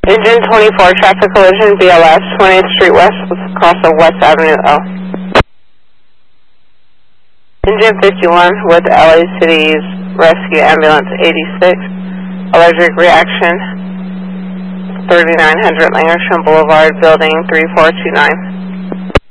Engine 24, traffic collision, BLS, 20th Street West, across of West Avenue O. Engine 51 with LA City's Rescue Ambulance 86, allergic reaction, 3900 Langersham Boulevard, building 3429.